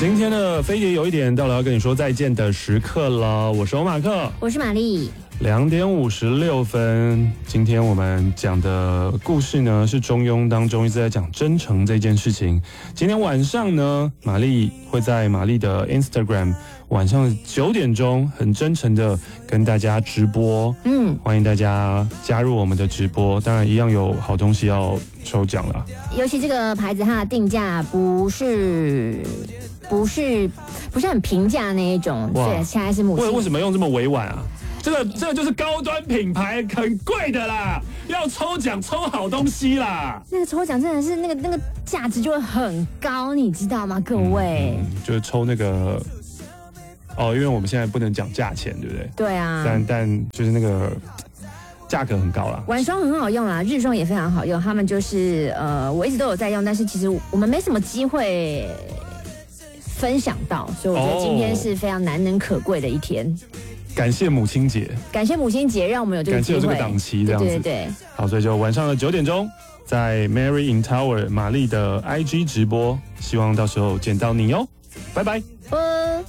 今天的飞碟有一点到了要跟你说再见的时刻了，我是欧马克， 我是玛丽。 2点56分，今天我们讲的故事呢是中庸当中一直在讲真诚这件事情。今天晚上呢，玛丽会在玛丽的 Instagram 晚上9点钟很真诚的跟大家直播，欢迎大家加入我们的直播，当然一样有好东西要抽奖啦。 尤其这个牌子它的定价不是很平价那一种，对，现在是母亲。 为什么用这么委婉啊？这个就是高端品牌，很贵的啦，要抽奖抽好东西啦。 那个抽奖真的是那个价值就会很高，你知道吗，各位？ 就是抽那个因为我们现在不能讲价钱，对不对？ 对啊。 但就是那个价格很高啦。 晚霜很好用啦，日霜也非常好用，他们就是我一直都有在用，但是其实我们没什么机会分享到，所以我觉得今天是非常难能可贵的一天。 感谢母亲节， 感谢母亲节，让我们有这个机会， 感谢有这个档期，这样子。 对。 好，所以就晚上的9点钟，在 Mary in Tower 玛丽的 IG 直播，希望到时候见到你哦，拜拜。